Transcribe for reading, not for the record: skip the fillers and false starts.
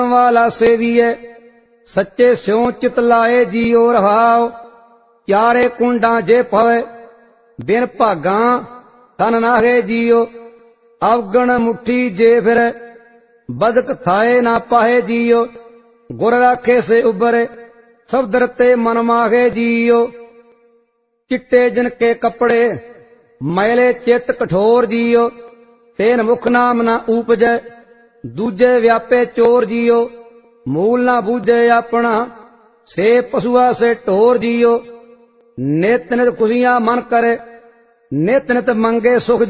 वाला सेविए सच्चे स्यों चित लाए जियो रहाओ। क्यारे कुंडा जे पवे बिन भागा तन नाहे जियो। अवगण मुट्ठी जे फिर बदक थाए ना पाहे जियो। गुर राखे से उबरे सब दरते मन माहे जियो। चिट्टे जिनके कपड़े मैले चित कठोर जियो। तेन मुख नाम ना उपजै दूजे व्यापे चोर जियो। मूल ना बूझे अपना से पशुआ से ढोर जियो। नित नित खुशियां मन करे नित नित मंगे सुख